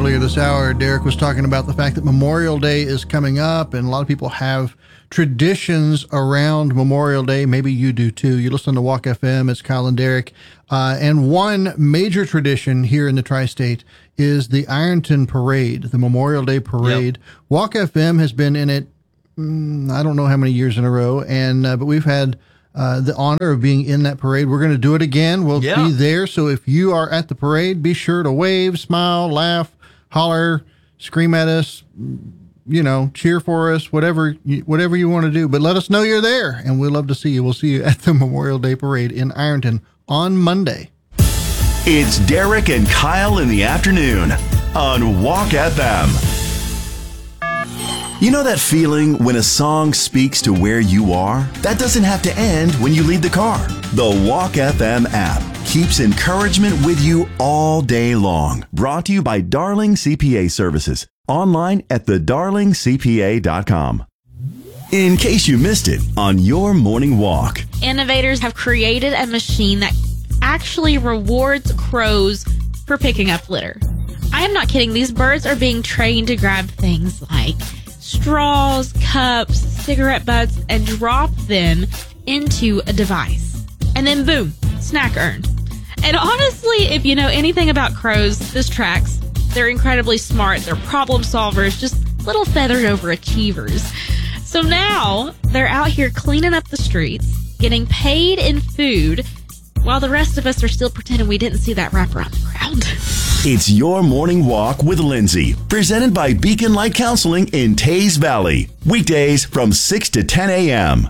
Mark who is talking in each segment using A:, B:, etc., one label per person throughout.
A: Earlier this hour, Derek was talking about the fact that Memorial Day is coming up, and a lot of people have traditions around Memorial Day. Maybe you do too. You listen to Walk FM. It's Kyle and Derek. And one major tradition here in the Tri-State is the Ironton Parade, the Memorial Day Parade. Yep. Walk FM has been in it, I don't know how many years in a row, and but we've had the honor of being in that parade. We're going to do it again. We'll be there. So if you are at the parade, be sure to wave, smile, laugh, holler, scream at us, cheer for us, whatever you want to do. But let us know you're there, and we'd love to see you. We'll see you at the Memorial Day Parade in Ironton on Monday.
B: It's Derek and Kyle in the afternoon on Walk FM. You know that feeling when a song speaks to where you are? That doesn't have to end when you leave the car. The Walk FM app keeps encouragement with you all day long. Brought to you by Darling CPA Services. Online at thedarlingcpa.com. In case you missed it on your morning walk.
C: Innovators have created a machine that actually rewards crows for picking up litter. I am not kidding. These birds are being trained to grab things like straws, cups, cigarette butts, and drop them into a device. And then boom, snack earned. And honestly, if you know anything about crows, this tracks. They're incredibly smart. They're problem solvers, just little feathered overachievers. So now they're out here cleaning up the streets, getting paid in food, while the rest of us are still pretending we didn't see that wrapper on the ground.
B: It's your morning walk with Lindsay, presented by Beacon Light Counseling in Taze Valley. Weekdays from 6 to 10 a.m.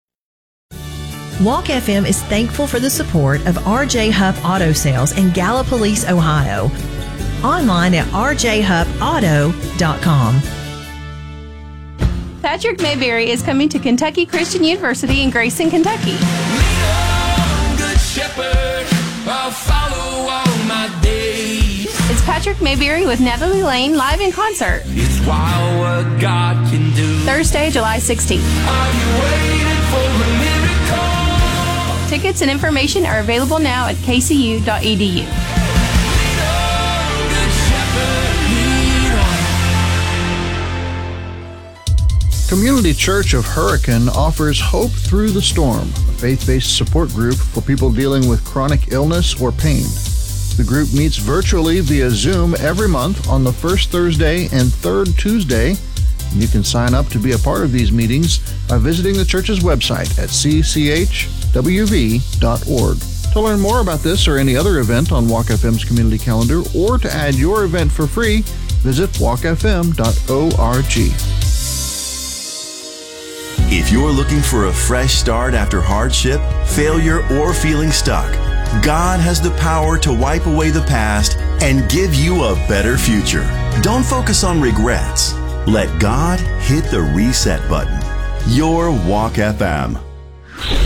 D: Walk FM is thankful for the support of RJ Huff Auto Sales in Gallipolis, Ohio. Online at rjhuffauto.com.
E: Patrick Mayberry is coming to Kentucky Christian University in Grayson, Kentucky.
F: Good shepherd, I'll follow all my days.
E: It's Patrick Mayberry with Natalie Lane live in concert.
F: It's wild what God can do.
E: Thursday, July 16th.
F: Are you waiting for a miracle?
E: Tickets and information are available now at kcu.edu.
A: Community Church of Hurricane offers Hope Through the Storm, a faith-based support group for people dealing with chronic illness or pain. The group meets virtually via Zoom every month on the first Thursday and third Tuesday. You can sign up to be a part of these meetings by visiting the church's website at cchwv.org. To learn more about this or any other event on Walk FM's community calendar, or to add your event for free, visit walkfm.org.
B: If you're looking for a fresh start after hardship, failure, or feeling stuck, God has the power to wipe away the past and give you a better future. Don't focus on regrets. Let God hit the reset button. Your Walk FM.